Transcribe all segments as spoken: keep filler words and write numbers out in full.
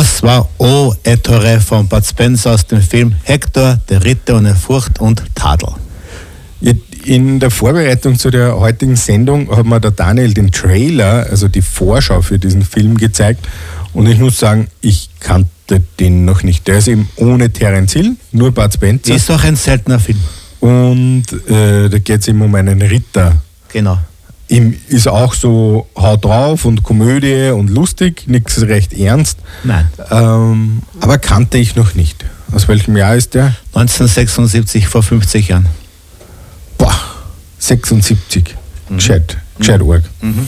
Das war O Ettore von Bud Spencer aus dem Film Hector, der Ritter ohne Furcht und Tadel. In der Vorbereitung zu der heutigen Sendung hat mir der Daniel den Trailer, also die Vorschau für diesen Film gezeigt. Und ich muss sagen, ich kannte den noch nicht. Der ist eben ohne Terence Hill, nur Bud Spencer. Ist auch ein seltener Film. Und äh, da geht es eben um einen Ritter. Genau. Ihm ist auch so haut drauf und Komödie und lustig, nichts recht ernst. Nein. Ähm, aber kannte ich noch nicht. Aus welchem Jahr ist der? neunzehnhundertsechsundsiebzig, vor fünfzig Jahren. Boah, sechsundsiebzig. Mhm. Gescheit, gescheit mhm. arg. Mhm.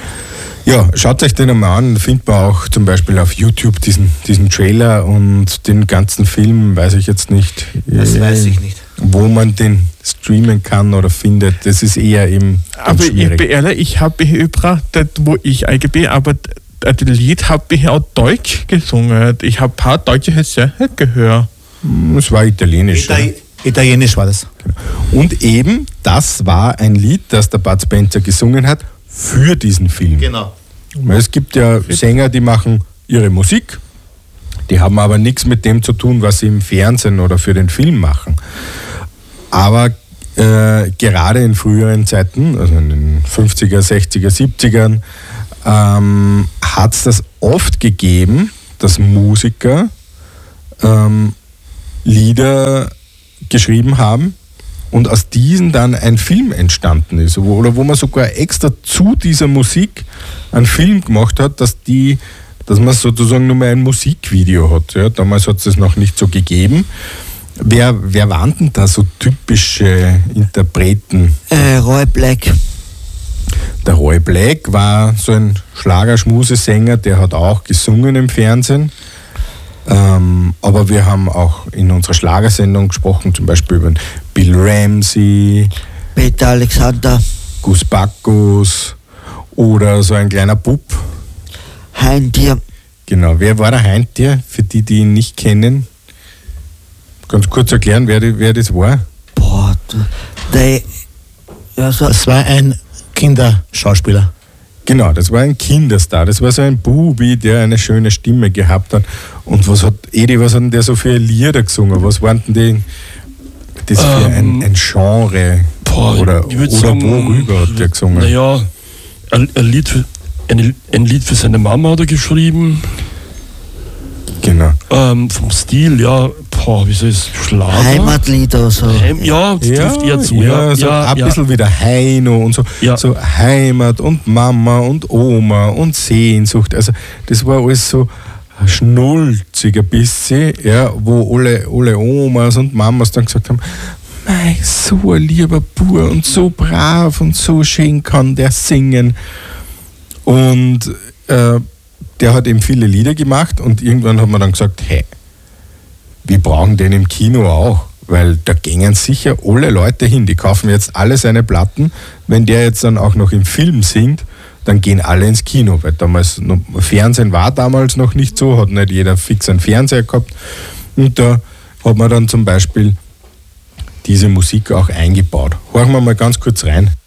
Ja, schaut euch den einmal an, findet man auch zum Beispiel auf YouTube diesen, diesen Trailer und den ganzen Film, weiß ich jetzt nicht. Das äh, weiß ich nicht. Wo man den streamen kann oder findet, das ist eher eben aber schwierig. Ich bin ehrlich, ich habe hier gebracht, wo ich eigentlich bin, aber das Lied habe ich auch Deutsch gesungen. Ich habe ein paar deutsche Sätze gehört. Es war italienisch. Itali- Italienisch war das. Und eben, das war ein Lied, das der Bud Spencer gesungen hat für diesen Film. Genau. Weil es gibt ja Sänger, die machen ihre Musik, die haben aber nichts mit dem zu tun, was sie im Fernsehen oder für den Film machen. Aber äh, gerade in früheren Zeiten, also in den fünfziger, sechziger, siebzigern, ähm, hat es das oft gegeben, dass Musiker ähm, Lieder geschrieben haben und aus diesen dann ein Film entstanden ist, wo, oder wo man sogar extra zu dieser Musik einen Film gemacht hat, dass die, dass man sozusagen nur mehr ein Musikvideo hat. Ja, damals hat es das noch nicht so gegeben. Wer, wer waren denn da so typische Interpreten? Äh, Roy Black. Der Roy Black war so ein Schlagerschmusesänger, der hat auch gesungen im Fernsehen. Ähm, aber wir haben auch in unserer Schlagersendung gesprochen, zum Beispiel über Bill Ramsey, Peter Alexander, Gus Bacchus oder so ein kleiner Bub. Heintier. Genau, wer war der Heintier, für die, die ihn nicht kennen? Ganz kurz erklären, wer, die, wer das war? Boah, der, also das war ein Kinderschauspieler. Genau, das war ein Kinderstar, das war so ein Bubi, der eine schöne Stimme gehabt hat. Und was hat, Edi, was hat denn der so für Lieder gesungen? Was waren denn die, das für ähm, ein, ein Genre? Boah, oder oder sagen, worüber hat der gesungen? Naja, ein, ein, Lied für, ein, ein Lied für seine Mama hat er geschrieben. Genau. Ähm, vom Stil, ja, boah, wie soll es, Schlager? Heimatlieder so. Heim, ja, das ja, trifft eher zu. Ja, ja, so ja, ein ja. bisschen wie der Heino und so. Ja. So Heimat und Mama und Oma und Sehnsucht. Also das war alles so schnulzig ein bisschen, ja, wo alle, alle Omas und Mamas dann gesagt haben, mei, so ein lieber Bub und so brav und so schön kann der singen. Und äh, der hat eben viele Lieder gemacht und irgendwann hat man dann gesagt, hey, wir brauchen den im Kino auch, weil da gingen sicher alle Leute hin, die kaufen jetzt alle seine Platten. Wenn der jetzt dann auch noch im Film singt, dann gehen alle ins Kino, weil damals noch, Fernsehen war damals noch nicht so, hat nicht jeder fix einen Fernseher gehabt. Und da hat man dann zum Beispiel diese Musik auch eingebaut. Hören wir mal ganz kurz rein.